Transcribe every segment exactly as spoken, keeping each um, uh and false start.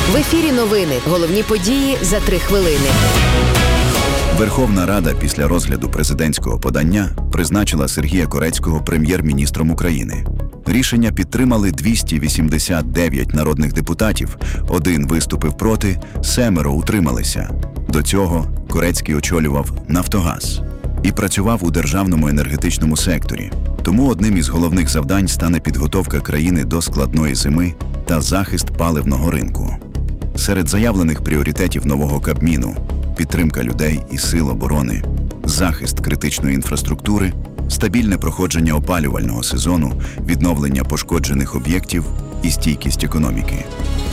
В ефірі новини. Головні події за три хвилини. Верховна Рада після розгляду президентського подання призначила Сергія Корецького прем'єр-міністром України. Рішення підтримали двісті вісімдесят дев'ять народних депутатів, один виступив проти, семеро утрималися. До цього Корецький очолював «Нафтогаз» і працював у державному енергетичному секторі. Тому одним із головних завдань стане підготовка країни до складної зими та захист паливного ринку. Серед заявлених пріоритетів нового Кабміну – підтримка людей і сил оборони, захист критичної інфраструктури, стабільне проходження опалювального сезону, відновлення пошкоджених об'єктів і стійкість економіки.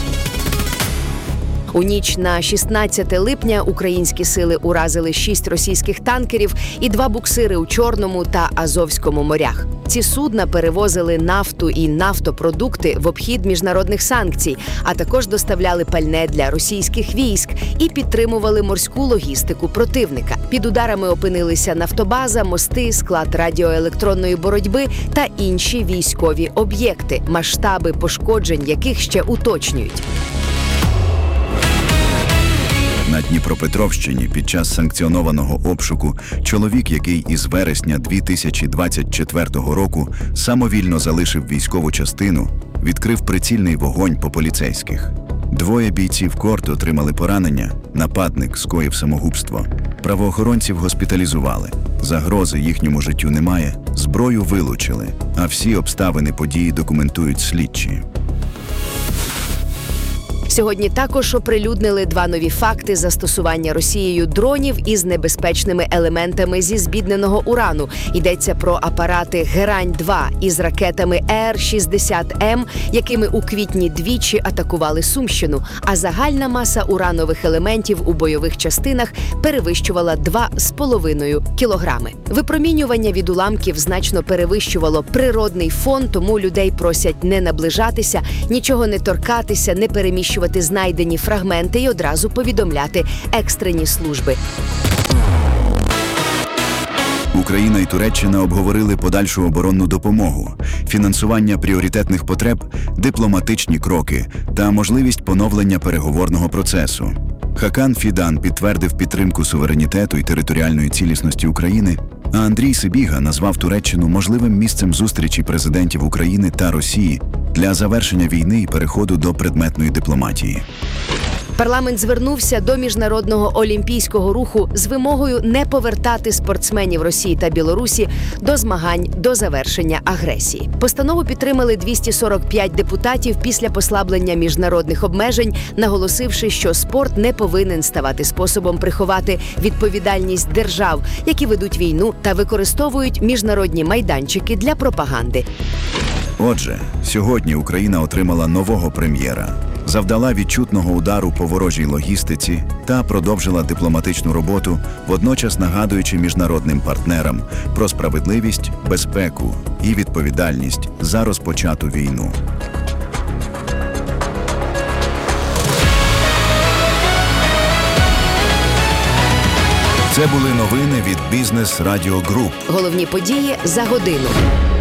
У ніч на шістнадцяте липня українські сили уразили шість російських танкерів і два буксири у Чорному та Азовському морях. Ці судна перевозили нафту і нафтопродукти в обхід міжнародних санкцій, а також доставляли пальне для російських військ і підтримували морську логістику противника. Під ударами опинилися нафтобаза, мости, склад радіоелектронної боротьби та інші військові об'єкти, масштаби пошкоджень яких ще уточнюють. На Дніпропетровщині під час санкціонованого обшуку чоловік, який із вересня дві тисячі двадцять четвертого року самовільно залишив військову частину, відкрив прицільний вогонь по поліцейських. Двоє бійців КОРТ отримали поранення, нападник скоїв самогубство. Правоохоронців госпіталізували. Загрози їхньому життю немає, зброю вилучили, а всі обставини події документують слідчі. Сьогодні також оприлюднили два нові факти застосування Росією дронів із небезпечними елементами зі збідненого урану. Йдеться про апарати Герань два із ракетами Ер шістдесят Ем, якими у квітні двічі атакували Сумщину, а загальна маса уранових елементів у бойових частинах перевищувала два з половиною кілограми. Випромінювання від уламків значно перевищувало природний фон, тому людей просять не наближатися, нічого не торкатися, не переміщувати знайдені фрагменти і одразу повідомляти екстрені служби. Україна і Туреччина обговорили подальшу оборонну допомогу, фінансування пріоритетних потреб, дипломатичні кроки та можливість поновлення переговорного процесу. Хакан Фідан підтвердив підтримку суверенітету і територіальної цілісності України, а Андрій Сибіга назвав Туреччину можливим місцем зустрічі президентів України та Росії для завершення війни і переходу до предметної дипломатії. Парламент звернувся до Міжнародного олімпійського руху з вимогою не повертати спортсменів Росії та Білорусі до змагань до завершення агресії. Постанову підтримали двісті сорок п'ять депутатів після послаблення міжнародних обмежень, наголосивши, що спорт не повинен ставати способом приховати відповідальність держав, які ведуть війну та використовують міжнародні майданчики для пропаганди. Отже, сьогодні Україна отримала нового прем'єра, завдала відчутного удару по ворожій логістиці та продовжила дипломатичну роботу, водночас нагадуючи міжнародним партнерам про справедливість, безпеку і відповідальність за розпочату війну. Це були новини від Бізнес Радіо Груп. Головні події за годину.